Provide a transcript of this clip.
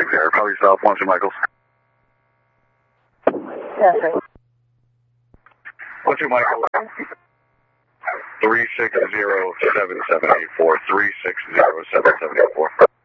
there. Call yourself, 12 Michaels. Yes, sir. 12 Michaels. 3607784. 3607784.